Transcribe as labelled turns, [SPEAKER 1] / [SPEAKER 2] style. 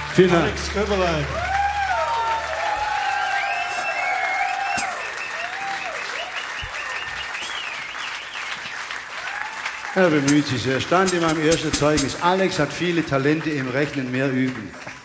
[SPEAKER 1] Vielen Dank.
[SPEAKER 2] Alex Köberlein.
[SPEAKER 1] Er bemüht sich. Er stand in meinem ersten Zeugnis. Alex hat viele Talente, im Rechnen mehr üben.